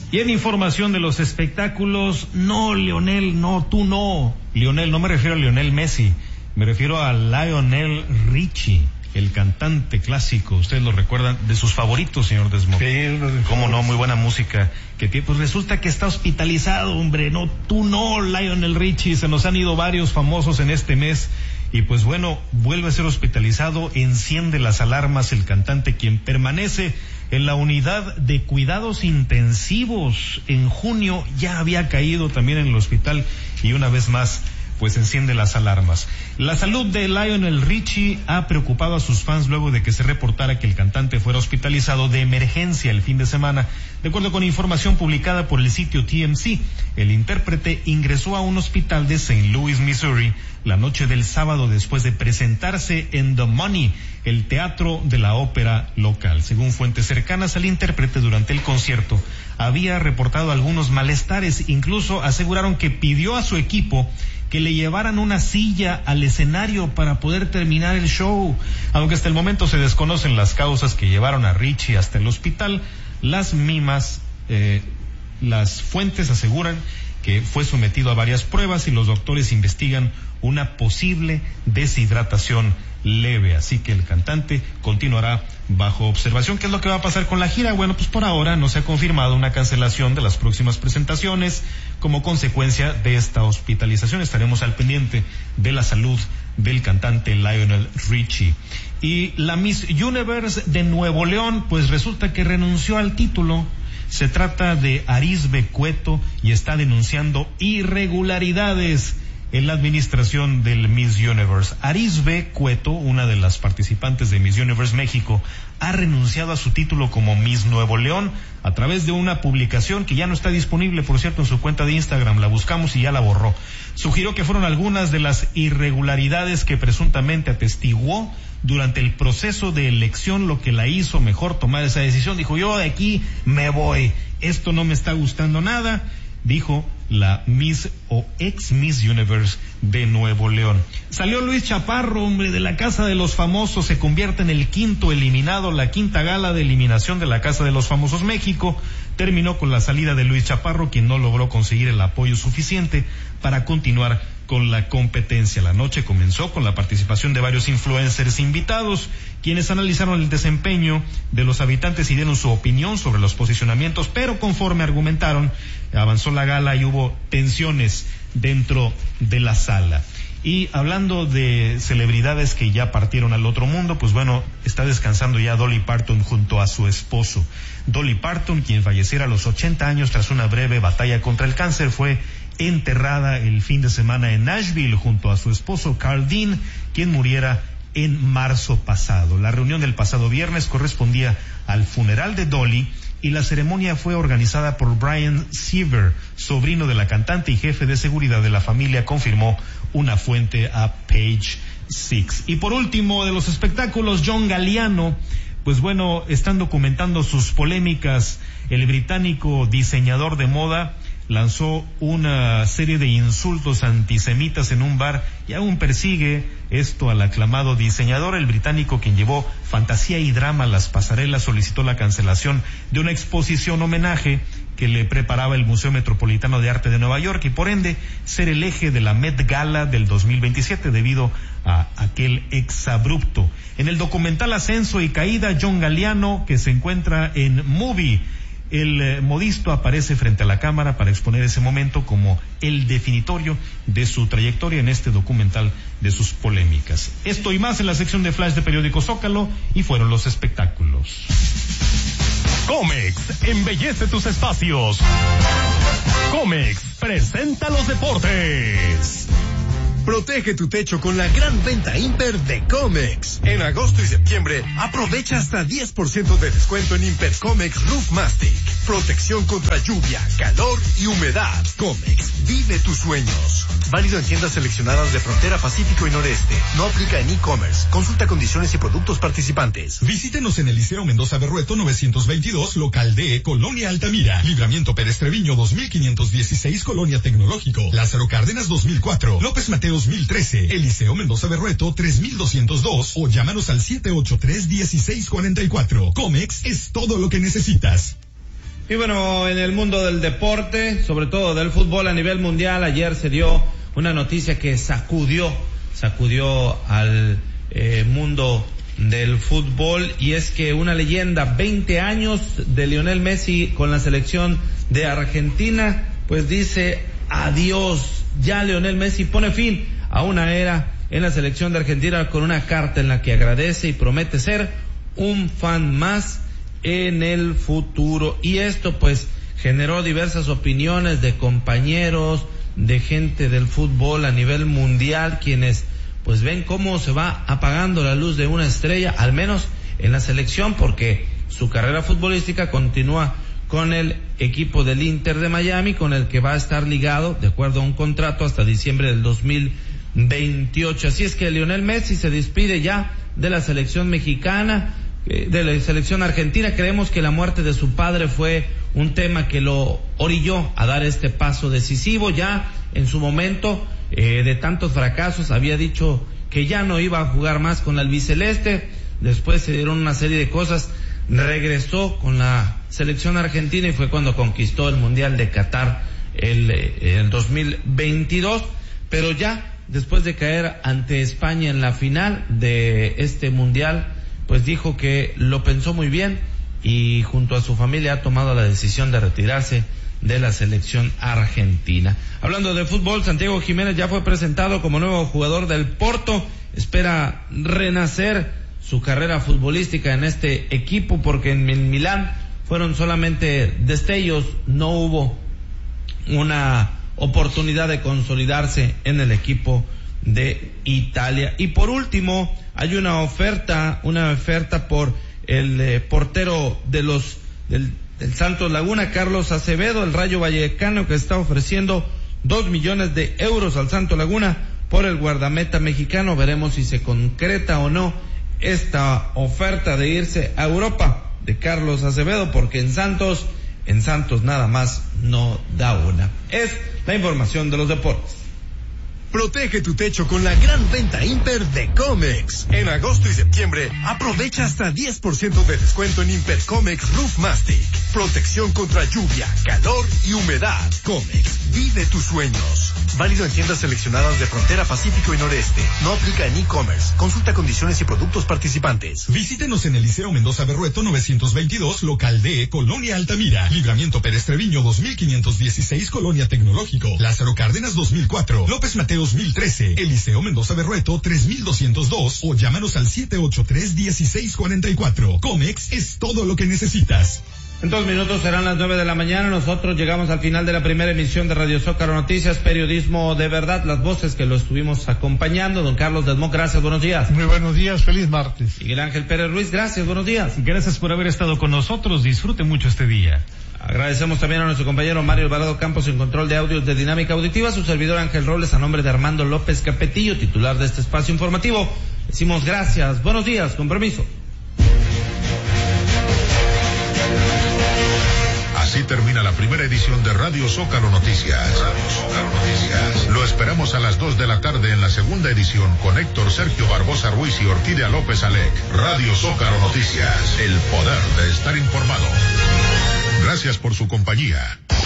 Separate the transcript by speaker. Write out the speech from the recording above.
Speaker 1: Y en información de los espectáculos, no, Lionel, no, tú no. Lionel, no me refiero a Lionel Messi, me refiero a Lionel Richie, el cantante clásico. Ustedes lo recuerdan, de sus favoritos, señor Desmond.
Speaker 2: Sí,
Speaker 1: cómo no, muy buena música. Que pues resulta que está hospitalizado, hombre. No, tú no, Lionel Richie. Se nos han ido varios famosos en este mes. Y pues bueno, vuelve a ser hospitalizado, enciende las alarmas el cantante, quien permanece en la unidad de cuidados intensivos. En junio ya había caído también en el hospital y una vez más pues enciende las alarmas. La salud de Lionel Richie ha preocupado a sus fans luego de que se reportara que el cantante fuera hospitalizado de emergencia el fin de semana. De acuerdo con información publicada por el sitio TMZ, el intérprete ingresó a un hospital de St. Louis, Missouri, la noche del sábado después de presentarse en The Money, el teatro de la ópera local. Según fuentes cercanas al intérprete, durante el concierto había reportado algunos malestares, incluso aseguraron que pidió a su equipo que le llevaran una silla al escenario para poder terminar el show. Aunque hasta el momento se desconocen las causas que llevaron a Richie hasta el hospital, las fuentes aseguran que fue sometido a varias pruebas y los doctores investigan una posible deshidratación leve, así que el cantante continuará bajo observación. ¿Qué es lo que va a pasar con la gira? Bueno, pues por ahora no se ha confirmado una cancelación de las próximas presentaciones como consecuencia de esta hospitalización. Estaremos al pendiente de la salud del cantante Lionel Richie. Y la Miss Universe de Nuevo León, pues resulta que renunció al título. Se trata de Arisbe Cueto y está denunciando irregularidades en la administración del Miss Universe. Arisbe Cueto, una de las participantes de Miss Universe México, ha renunciado a su título como Miss Nuevo León a través de una publicación que ya no está disponible, por cierto, en su cuenta de Instagram. La buscamos y ya la borró. Sugirió que fueron algunas de las irregularidades que presuntamente atestiguó durante el proceso de elección lo que la hizo mejor tomar esa decisión. Dijo, yo de aquí me voy, esto no me está gustando nada, dijo la Miss o ex Miss Universe de Nuevo León. Salió Luis Chaparro, hombre, de la Casa de los Famosos, se convierte en el quinto eliminado. La quinta gala de eliminación de la Casa de los Famosos México terminó con la salida de Luis Chaparro, quien no logró conseguir el apoyo suficiente para continuar con la competencia. La noche comenzó con la participación de varios influencers invitados, quienes analizaron el desempeño de los habitantes y dieron su opinión sobre los posicionamientos, pero conforme argumentaron, avanzó la gala y hubo tensiones dentro de la sala. Y hablando de celebridades que ya partieron al otro mundo, pues bueno, está descansando ya Dolly Parton junto a su esposo. Dolly Parton, quien falleciera a los 80 años tras una breve batalla contra el cáncer, fue enterrada el fin de semana en Nashville junto a su esposo Carl Dean, quien muriera en marzo pasado. La reunión del pasado viernes correspondía al funeral de Dolly y la ceremonia fue organizada por Brian Siever, sobrino de la cantante y jefe de seguridad de la familia, confirmó una fuente a Page Six. Y por último, de los espectáculos, John Galliano, pues bueno, están documentando sus polémicas. El británico diseñador de moda lanzó una serie de insultos antisemitas en un bar y aún persigue esto al aclamado diseñador. El británico, quien llevó fantasía y drama a las pasarelas, solicitó la cancelación de una exposición homenaje que le preparaba el Museo Metropolitano de Arte de Nueva York y por ende ser el eje de la Met Gala del 2027 debido a aquel exabrupto. En el documental Ascenso y Caída, John Galliano, que se encuentra en Movie, el modisto aparece frente a la cámara para exponer ese momento como el definitorio de su trayectoria en este documental de sus polémicas. Esto y más en la sección de Flash de Periódico Zócalo, y fueron los espectáculos.
Speaker 3: Comex embellece tus espacios. Comex presenta los deportes.
Speaker 4: Protege tu techo con la gran venta Imper de Comex. En agosto y septiembre, aprovecha hasta 10% de descuento en Imper Comex Roof Mastic. Protección contra lluvia, calor y humedad. Comex, vive tus sueños. Válido en tiendas seleccionadas de Frontera Pacífico y Noreste. No aplica en e-commerce. Consulta condiciones y productos participantes.
Speaker 5: Visítenos en Eliseo Mendoza Berrueto 922, local D, Colonia Altamira. Libramiento Pérez Treviño 2516, Colonia Tecnológico. Lázaro Cárdenas 2004. López Mateos 1013, Eliseo Mendoza Berrueto 3202 o llámanos al 783-1644. Comex es todo lo que necesitas.
Speaker 2: Y bueno, en el mundo del deporte, sobre todo del fútbol a nivel mundial, ayer se dio una noticia que sacudió al mundo del fútbol, y es que una leyenda, 20 años de Lionel Messi con la selección de Argentina, pues dice adiós. Ya Lionel Messi pone fin a una era en la selección de Argentina con una carta en la que agradece y promete ser un fan más en el futuro. Y esto pues generó diversas opiniones de compañeros, de gente del fútbol a nivel mundial, quienes pues ven cómo se va apagando la luz de una estrella, al menos en la selección, porque su carrera futbolística continúa con el equipo del Inter de Miami, con el que va a estar ligado de acuerdo a un contrato hasta diciembre del 2028. Así es que Lionel Messi se despide ya de la selección mexicana, de la selección argentina. Creemos que la muerte de su padre fue un tema que lo orilló a dar este paso decisivo. Ya en su momento, de tantos fracasos, había dicho que ya no iba a jugar más con la albiceleste. Después se dieron una serie de cosas, regresó con la selección argentina y fue cuando conquistó el Mundial de Qatar el 2022, pero ya después de caer ante España en la final de este Mundial, pues dijo que lo pensó muy bien y junto a su familia ha tomado la decisión de retirarse de la selección argentina. Hablando de fútbol, Santiago Jiménez ya fue presentado como nuevo jugador del Porto. Espera renacer su carrera futbolística en este equipo, porque en el Milán fueron solamente destellos, no hubo una oportunidad de consolidarse en el equipo de Italia. Y por último, hay una oferta por el portero del Santos Laguna, Carlos Acevedo, el Rayo Vallecano, que está ofreciendo 2 millones de euros al Santos Laguna por el guardameta mexicano. Veremos si se concreta o no esta oferta de irse a Europa de Carlos Acevedo, porque en Santos nada más no da una. Es la información de los deportes.
Speaker 4: Protege tu techo con la gran venta Imper de Comex. En agosto y septiembre, aprovecha hasta 10% de descuento en Imper Comex Roof Mastic. Protección contra lluvia, calor y humedad. Comex, vive tus sueños. Válido en tiendas seleccionadas de Frontera Pacífico y Noreste. No aplica en e-commerce. Consulta condiciones y productos participantes.
Speaker 5: Visítenos en Eliseo Mendoza Berrueto 922, local D, Colonia Altamira. Libramiento Pérez Treviño 2516, Colonia Tecnológico. Lázaro Cárdenas 2004. López Mateos 1013. Eliseo Mendoza Berrueto 3202. O llámanos al 783-1644. Comex es todo lo que necesitas.
Speaker 2: En 2 minutos serán las 9 de la mañana. Nosotros llegamos al final de la primera emisión de Radio Zócalo Noticias, periodismo de verdad, las voces que lo estuvimos acompañando. Don Carlos Desmond, gracias, buenos días.
Speaker 6: Muy buenos días, feliz martes.
Speaker 2: Miguel Ángel Pérez Ruiz, gracias, buenos días.
Speaker 1: Gracias por haber estado con nosotros, disfrute mucho este día.
Speaker 2: Agradecemos también a nuestro compañero Mario Alvarado Campos en control de audios de Dinámica Auditiva, su servidor Ángel Robles, a nombre de Armando López Capetillo, titular de este espacio informativo. Decimos gracias, buenos días, con permiso.
Speaker 7: Así termina la primera edición de Radio Zócalo Noticias. Lo esperamos a las 2 de la tarde en la segunda edición con Héctor Sergio Barbosa Ruiz y Orquídea López Alec. Radio Zócalo Noticias, el poder de estar informado. Gracias por su compañía.